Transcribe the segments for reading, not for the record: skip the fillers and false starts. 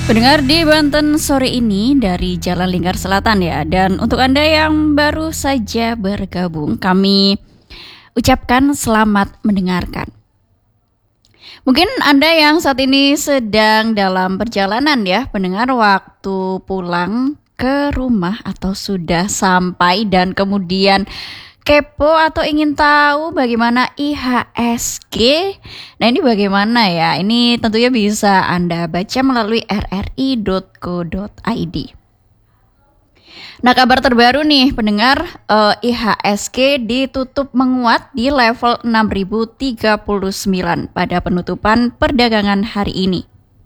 Pendengar di Banten sore ini dari Jalan Lingkar Selatan ya. Dan untuk Anda yang baru saja bergabung, kami ucapkan selamat mendengarkan. Mungkin Anda yang saat ini sedang dalam perjalanan ya, pendengar, waktu pulang ke rumah atau sudah sampai dan kemudian kepo atau ingin tahu bagaimana IHSG. Nah, ini bagaimana ya? Ini tentunya bisa Anda baca melalui rri.co.id. Nah, kabar terbaru nih pendengar, IHSG ditutup menguat di level 6.039 pada penutupan perdagangan hari ini.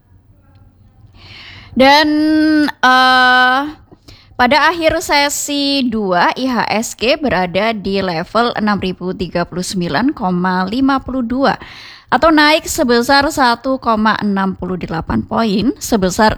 Dan pada akhir sesi 2, IHSG berada di level 6.039,52 atau naik sebesar 1,68 poin sebesar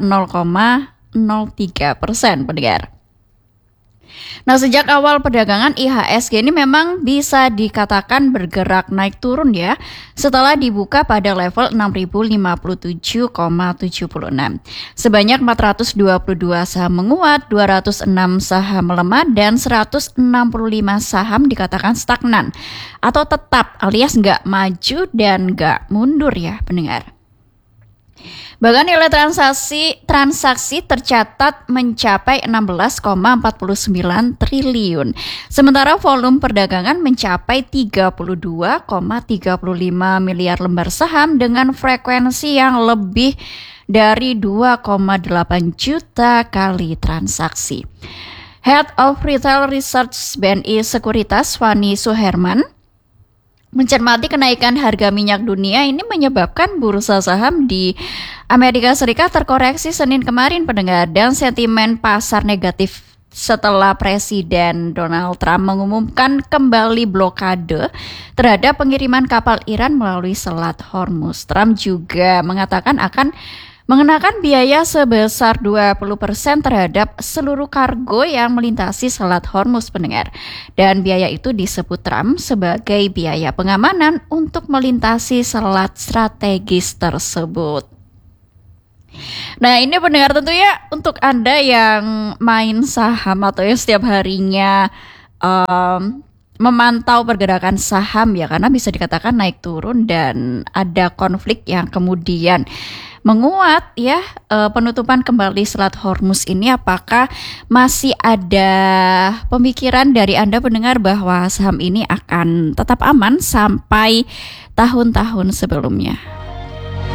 0,03% pendengar. Nah, sejak awal perdagangan IHSG ini memang bisa dikatakan bergerak naik turun ya, setelah dibuka pada level 6.057,76. Sebanyak 422 saham menguat, 206 saham melemah, dan 165 saham dikatakan stagnan atau tetap alias nggak maju dan nggak mundur ya pendengar. Bahkan nilai transaksi tercatat mencapai 16,49 triliun. Sementara volume perdagangan mencapai 32,35 miliar lembar saham dengan frekuensi yang lebih dari 2,8 juta kali transaksi. Head of Retail Research BNI Sekuritas Fani Suherman mencermati kenaikan harga minyak dunia ini menyebabkan bursa saham di Amerika Serikat terkoreksi Senin kemarin pendengar, dan sentimen pasar negatif setelah Presiden Donald Trump mengumumkan kembali blokade terhadap pengiriman kapal Iran melalui Selat Hormuz. Trump juga mengatakan akan mengenakan biaya sebesar 20% terhadap seluruh kargo yang melintasi Selat Hormuz pendengar. Dan biaya itu disebut Trump sebagai biaya pengamanan untuk melintasi selat strategis tersebut. Nah, ini pendengar tentunya untuk Anda yang main saham atau yang setiap harinya memantau pergerakan saham ya, karena bisa dikatakan naik turun dan ada konflik yang kemudian menguat ya, penutupan kembali Selat Hormuz ini, apakah masih ada pemikiran dari Anda pendengar bahwa saham ini akan tetap aman sampai tahun-tahun sebelumnya?